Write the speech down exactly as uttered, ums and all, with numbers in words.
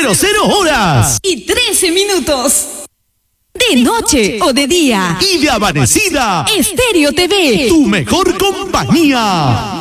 cero horas. Y trece minutos. De noche o de día. Y de amanecida. Estéreo T V. Tu mejor compañía.